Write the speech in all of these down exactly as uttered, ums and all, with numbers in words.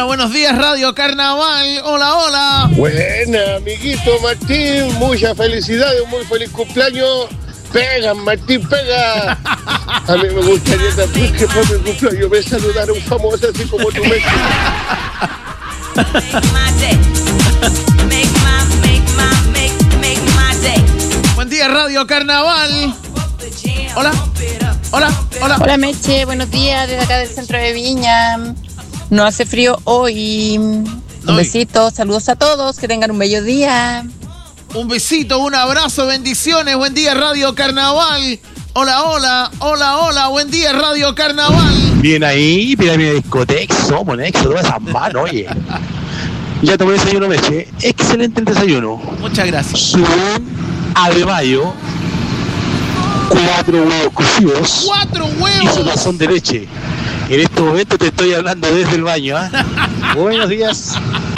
Hola, buenos días, Radio Carnaval. Hola, hola. Buena, amiguito Martín. Muchas felicidades, un muy feliz cumpleaños. Pega, Martín, pega. A mí me gustaría también que por mi cumpleaños me saludara un famoso así como tú me. Buen día, Radio Carnaval. Hola, hola, hola. Hola, Meche, buenos días desde acá del centro de Viña. No hace frío hoy. Un no, besito, saludos a todos, que tengan un bello día. Un besito, un abrazo, bendiciones. Buen día, Radio Carnaval. Hola, hola, hola, hola. Buen día, Radio Carnaval. Bien ahí, Pirámide Discoteca, somos Nexo, todas esas manos, oye. Ya tomé desayuno, Meche. Excelente el desayuno. Muchas gracias. Subón ave mayo, cuatro huevos cocidos. ¡Cuatro huevos! Y su tazón de leche. En este momento te estoy hablando desde el baño, ¿eh? Buenos días.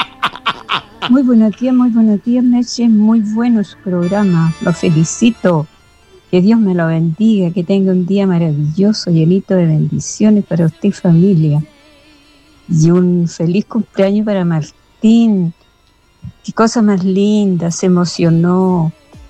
Muy buenos días, muy buenos días, Meche. Muy bueno su programa. Lo felicito. Que Dios me lo bendiga. Que tenga un día maravilloso, llenito de bendiciones para usted y familia. Y un feliz cumpleaños para Martín. Qué cosa más linda. Se emocionó.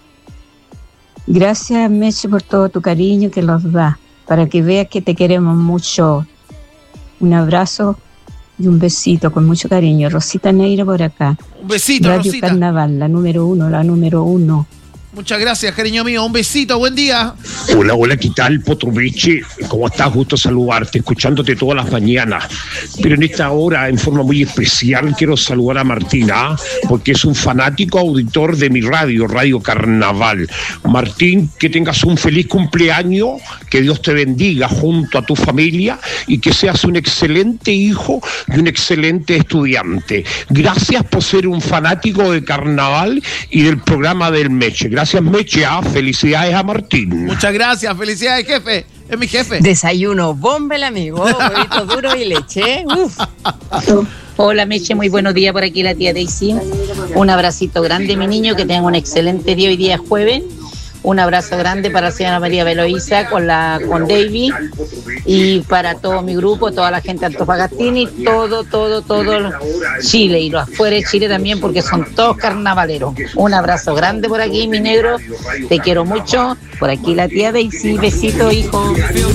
Gracias, Meche, por todo tu cariño que nos da. Para que veas que te queremos mucho. Un abrazo y un besito con mucho cariño. Rosita Neira por acá. Un besito, Radio Rosita. Carnaval, la número uno, la número uno. Muchas gracias, cariño mío. Un besito, buen día. Hola, hola, ¿qué tal, Potrubichi? ¿Cómo estás? Gusto saludarte, escuchándote todas las mañanas. Pero en esta hora, en forma muy especial, quiero saludar a Martina, porque es un fanático auditor de mi radio, Radio Carnaval. Martín, que tengas un feliz cumpleaños, que Dios te bendiga junto a tu familia y que seas un excelente hijo y un excelente estudiante. Gracias por ser un fanático de Carnaval y del programa del Meche. Gracias. Gracias, Meche. Felicidades a Martín. Muchas gracias. Felicidades, jefe. Es mi jefe. Desayuno, bomba el amigo. Huevito duro y leche. Uf. Hola, Meche. Muy buenos días por aquí, la tía Daisy. Un abracito grande, mi niño. Que tengan un excelente día. Hoy día es jueves. Un abrazo grande para la señora María Beloísa con la con Davy y para todo mi grupo, toda la gente de Antofagastini, todo, todo, todo Chile y los afuera de Chile también, porque son todos carnavaleros. Un abrazo grande por aquí, mi negro. Te quiero mucho. Por aquí la tía Daisy. Besito, hijo.